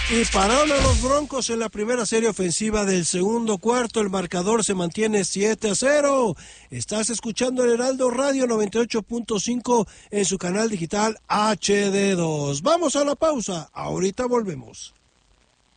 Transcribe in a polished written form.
Y pararon a los Broncos en la primera serie ofensiva del segundo cuarto. El marcador se mantiene 7-0. Estás escuchando el Heraldo Radio 98.5 en su canal digital HD2. Vamos a la pausa. Ahorita volvemos.